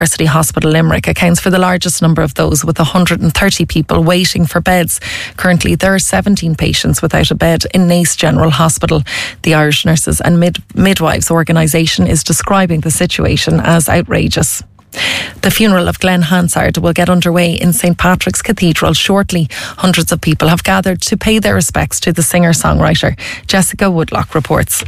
University Hospital Limerick accounts for the largest number of those, with 130 people waiting for beds. Currently, there are 17 patients without a bed in Naas General Hospital. The Irish Nurses and Midwives organisation is describing the situation as outrageous. The funeral of Glenn Hansard will get underway in St Patrick's Cathedral shortly. Hundreds of people have gathered to pay their respects to the singer-songwriter. Jessica Woodlock reports.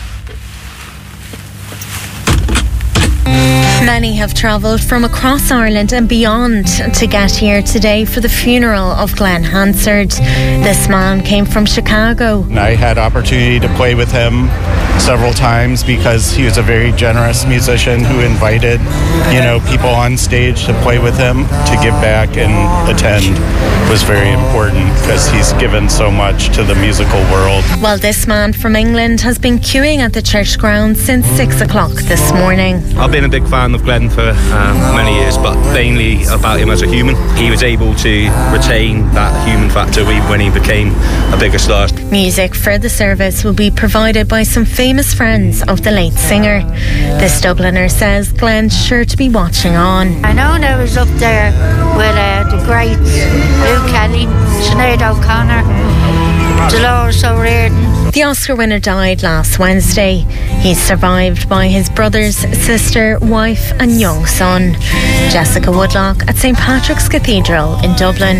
Many have travelled from across Ireland and beyond to get here today for the funeral of Glenn Hansard. This man came from Chicago. I had opportunity to play with him several times because he was a very generous musician who invited, people on stage to play with him. To give back and attend was very important because he's given so much to the musical world. Well, this man from England has been queuing at the church grounds since 6 o'clock this morning. I've been a big fan of Glenn for many years, but mainly about him as a human. He was able to retain that human factor when he became a bigger star. Music for the service will be provided by some famous friends of the late singer. This Dubliner says Glenn's sure to be watching on. I know I was up there with the greats, Lou Kelly, Sinead O'Connor, Dolores O'Riordan. The Oscar winner died last Wednesday. He's survived by his brothers, sister, wife and young son. Jessica Woodlock at St Patrick's Cathedral in Dublin.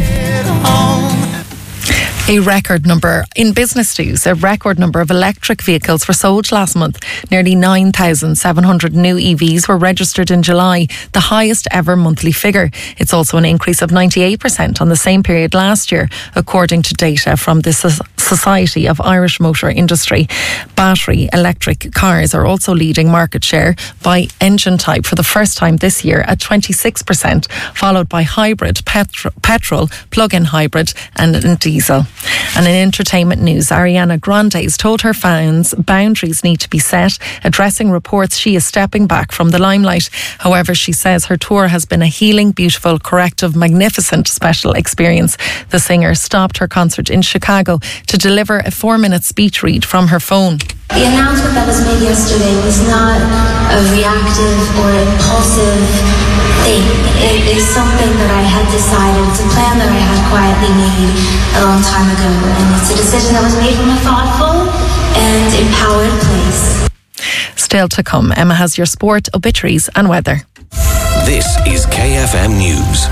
A record number of electric vehicles were sold last month. Nearly 9,700 new EVs were registered in July, the highest ever monthly figure. It's also an increase of 98% on the same period last year, according to data from the Society of Irish Motor Industry. Battery electric cars are also leading market share by engine type for the first time this year at 26%, followed by hybrid, petrol, plug-in hybrid and diesel. And in entertainment news, Ariana Grande has told her fans boundaries need to be set, addressing reports she is stepping back from the limelight. However, she says her tour has been a healing, beautiful, corrective, magnificent, special experience. The singer stopped her concert in Chicago to deliver a 4-minute speech read from her phone. The announcement that was made yesterday was not a reactive or impulsive thing. It is something that I had decided. It's a plan that I had quietly made a long time ago, and it's a decision that was made from a thoughtful and empowered place. Still to come, Emma has your sport, obituaries and weather. This is KFM News.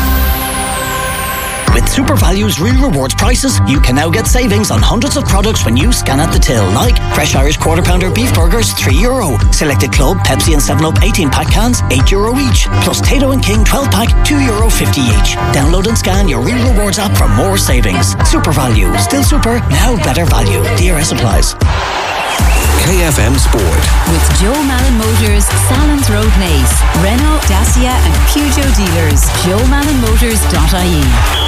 With SuperValue's Real Rewards prices, you can now get savings on hundreds of products when you scan at the till, like fresh Irish quarter pounder beef burgers, €3. Selected Club, Pepsi and 7up 18-pack cans, €8 each. Plus Tato and King 12-pack, €2.50 each. Download and scan your Real Rewards app for more savings. SuperValue, still super, now better value. DRS applies. KFM Sport. With Joe Malin Motors, Salons Road Naas, Renault, Dacia and Peugeot dealers. joemalinmotors.ie.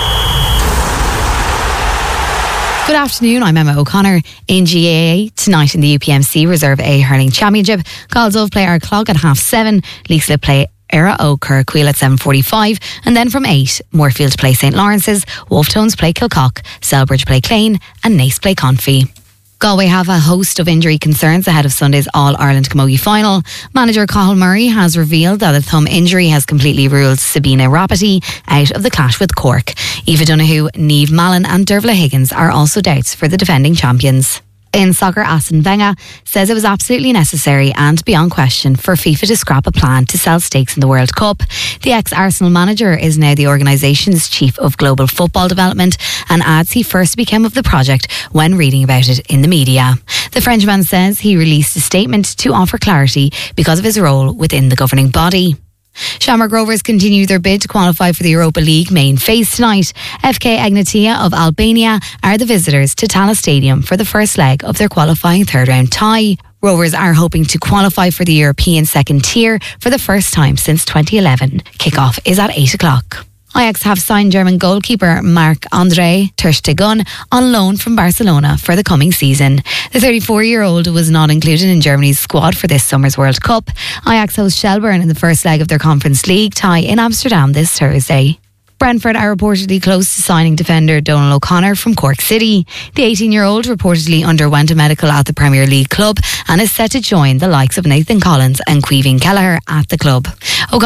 Good afternoon, I'm Emma O'Connor. In GAA, tonight in the UPMC Reserve A Hurling Championship, Galzov play Ardclog at 7:30, Leaslip play Era O Kirkwheel at 7:45, and then from 8, Moorfield play St Lawrence's, Wolftones play Kilcock, Selbridge play Clane and Naas play Confey. Galway have a host of injury concerns ahead of Sunday's All-Ireland Camogie final. Manager Cathal Murray has revealed that a thumb injury has completely ruled Sabina Rapati out of the clash with Cork. Eva Donoghue, Niamh Mallon and Dervla Higgins are also doubts for the defending champions. In soccer, Arsene Wenger says it was absolutely necessary and beyond question for FIFA to scrap a plan to sell stakes in the World Cup. The ex-Arsenal manager is now the organisation's Chief of Global Football Development and adds he first became of the project when reading about it in the media. The Frenchman says he released a statement to offer clarity because of his role within the governing body. Shamrock Rovers continue their bid to qualify for the Europa League main phase tonight. FK Agnatia of Albania are the visitors to Tallaght Stadium for the first leg of their qualifying third round tie. Rovers are hoping to qualify for the European second tier for the first time since 2011. Kick-off is at 8 o'clock. Ajax have signed German goalkeeper Marc-André ter Stegen on loan from Barcelona for the coming season. The 34-year-old was not included in Germany's squad for this summer's World Cup. Ajax host Shelbourne in the first leg of their Conference League tie in Amsterdam this Thursday. Brentford are reportedly close to signing defender Donal O'Connor from Cork City. The 18-year-old reportedly underwent a medical at the Premier League club and is set to join the likes of Nathan Collins and Caoimhín Kelleher at the club.